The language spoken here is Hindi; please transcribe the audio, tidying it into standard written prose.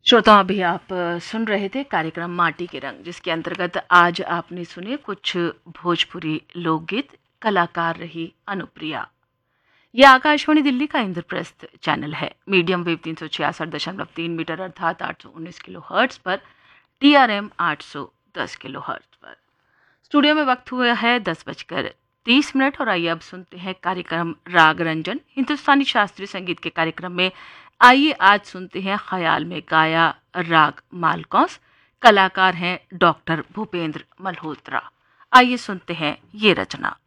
श्रोताओं, अभी आप सुन रहे थे कार्यक्रम माटी के रंग, जिसके अंतर्गत आज आपने सुने कुछ भोजपुरी लोकगीत। कलाकार रही अनुप्रिया। यह आकाशवाणी दिल्ली का इंद्रप्रस्थ चैनल है। मीडियम वेव 366.3 मीटर अर्थात 819 किलो हर्ट्ज पर, TRM 810 किलो हर्ट्ज पर। स्टूडियो में वक्त हुआ है 10:30 और आइए अब सुनते हैं कार्यक्रम राग रंजन हिंदुस्तानी शास्त्रीय संगीत के कार्यक्रम में। आइए आज सुनते हैं ख्याल में गाया राग मालकौस। कलाकार हैं डॉक्टर भूपेंद्र मल्होत्रा। आइए सुनते हैं ये रचना।